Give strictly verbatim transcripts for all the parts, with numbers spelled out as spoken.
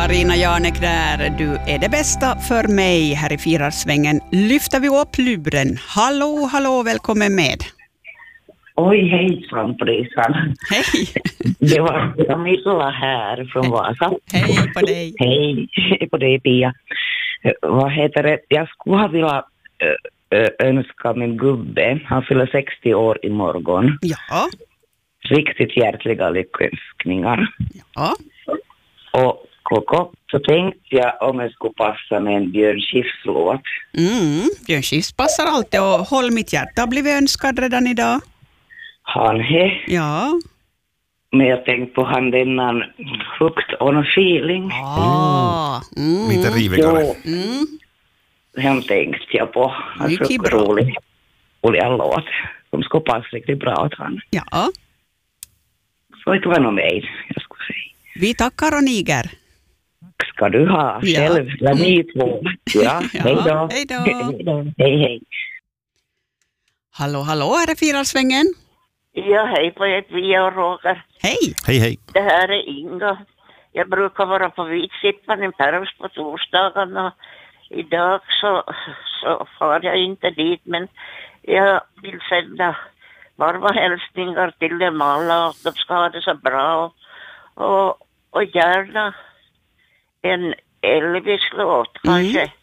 Karina Janek där. Du är det bästa för mig. Här i Firarsvängen lyfter vi upp luren. Hallå, hallå, välkommen med. Oj, hej Svamprisan. Hej. Det var Camilla här från Vasa. Hej på dig. Hej, hej på dig Pia. Vad heter det? Jag skulle ha velat ö, önska min gubbe. Han fyller sextio år imorgon. Ja. Riktigt hjärtliga lyckönskningar. Ja. Och Koko, så tänkte jag om jag skulle passa med en Björn Skifs-låt. Mm, Björn Skifs passar alltid och Håll mitt hjärta har blivit önskad redan idag. Han är. Ja. Men jag tänkte på han denna Hooked on a feeling. Ah. Mm. Lite rivigare. Mm. Den tänkte jag på. Mycket bra. Rolig, rolig låt som skulle passa riktigt bra åt han. Ja. Så det var nog mig, jag skulle säga. Vi tackar och niger. Ska du ha Ja. själv, ja, ni två. Ja, Ja, hej då. hej då. Hej då. Hej, hej. Hallå, hallå, här är Firarsvängen. Ja, hej på er, Pia och Roger. Hej. Hej, hej. Det här är Inga. Jag brukar vara på Vitsippan i Pervs på torsdagarna. Idag så, så far jag inte dit, men jag vill sända varma hälsningar till dem alla och de ska ha det så bra. Och, och gärna en Elvis-låt, kanske. Mm.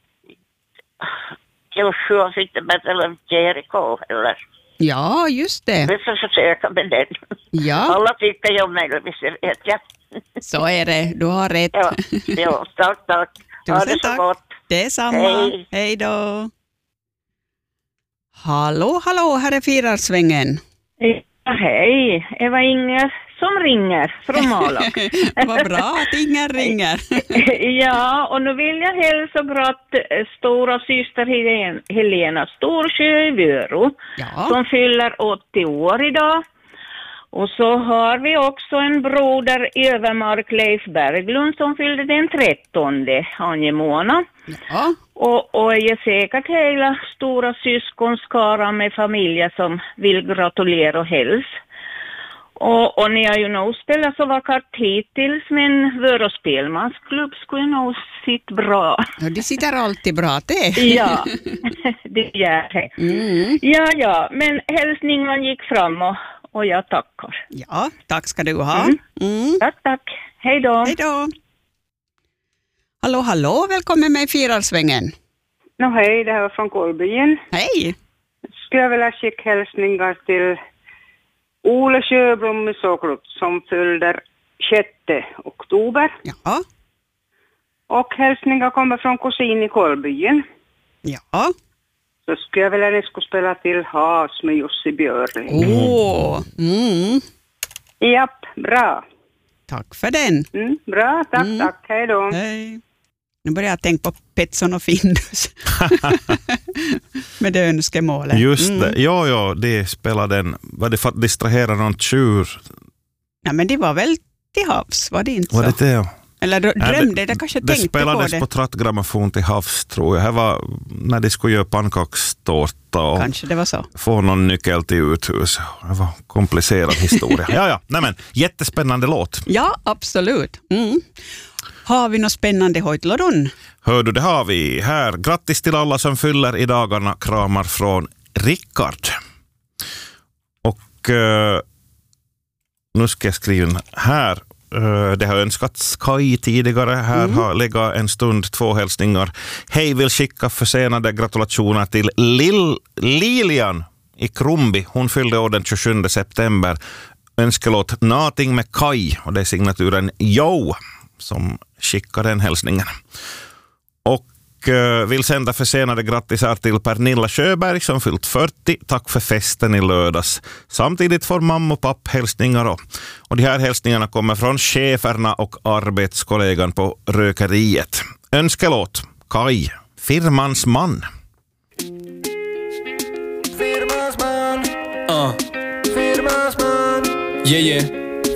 Joshua fick det Battle of Jericho, eller? Ja, just det. Vi får försöka med den. Ja. Alla tycker ju om Elvis, vet jag. Så är det, du har rätt. Ja, ja tack, tack. Ha Tusen det så tack. gott. Det är samma. Hej. Hej då. Hallå, hallå, här är Firarsvängen. Ja, hej, Eva Inger som ringer från Malak. Vad bra att ingen ringer. Ja, och nu vill jag hälsa glatt stora syster Helen, Helena Storsjö i Vörå, Ja. som fyller åttio år idag. Och så har vi också en broder i Övermark, Leif Berglund, som fyllde den trettonde angemåna. Ja. Och, och är säkert hela stora syskonskara med familjer som vill gratulera och häls. Och, och ni har ju nog spelat så vackert hittills, men Vörå spelmansklubb skulle nog sitta bra. Ja, det sitter alltid bra det. Ja, det gör det. Mm. Ja, ja, men hälsningen gick fram och, och jag tackar. Ja, tack ska du ha. Mm. Mm. Tack, tack. Hej då. Hej då. Hallå, hallå, välkommen med i Firarsvängen. No, hej, det här var från Kolbyen. Hej. Skulle jag vilja skicka hälsningar till Ole Sjöblom i Såklut som fyller sjätte oktober. Ja. Och hälsningar kommer från kusin i Kolbyen. Ja. Så skulle jag vilja att ni skulle spela till Has med Jussi Björling. Åh. Mm. Japp, bra. Tack för den. Mm, bra, tack, Mm. tack. Hej då. Hej. Nu börjar jag tänka på Petson och Findus. Med det önskemålet. Just Mm. det. Ja, ja, det spelade den. Var det för att distrahera någon tjur? Ja, men det var väl till havs, var det inte Var så? det det? Eller drömde, Nej, det, det kanske det tänkte på spelades det. på trattgrammofon till havs, tror jag. Det var när de skulle göra pannkakstårta och Kanske det var så. få någon nyckel till uthus. Det var en komplicerad historia. Ja, ja. Nej, men, jättespännande låt. Ja, absolut. Mm. Har vi något spännande hojtlodon? Hör du, det har vi här. Grattis till alla som fyller i dagarna. Kramar från Rickard. Och uh, nu ska jag skriva här. Uh, det har önskats Kai tidigare. Här mm. har legat en stund två hälsningar. Hej, vill skicka försenade gratulationer till Lil Lilian i Krumbi. Hon fyllde år den tjugosjunde september. Önskelåt Nating med Kai. Och det är signaturen Jo som skickar den hälsningen. Och uh, vill sända försenade grattisar till Pernilla Sjöberg som fyllt fyrtio. Tack för festen i lördags. Samtidigt får mamma och papp hälsningar. Och, och de här hälsningarna kommer från cheferna och arbetskollegan på rökeriet. Önskelåt Kai, firmans man. Firmans man. Uh. Firmans man. Yeah, yeah.